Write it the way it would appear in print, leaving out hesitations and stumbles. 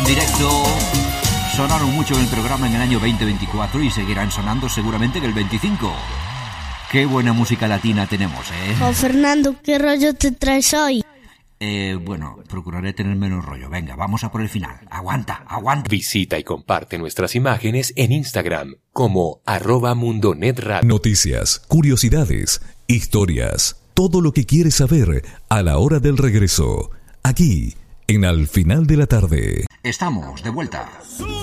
en directo. Sonaron mucho en el programa en el año 2024 y seguirán sonando seguramente en el 25. Qué buena música latina tenemos, ¿eh? Oh, Fernando, ¿qué rollo te traes hoy? Bueno, procuraré tener menos rollo. Venga, vamos a por el final. Aguanta. Visita y comparte nuestras imágenes en Instagram como @mundonetradio. Noticias, curiosidades, historias, todo lo que quieres saber a la hora del regreso. Aquí, en Al Final de la Tarde. Estamos de vuelta.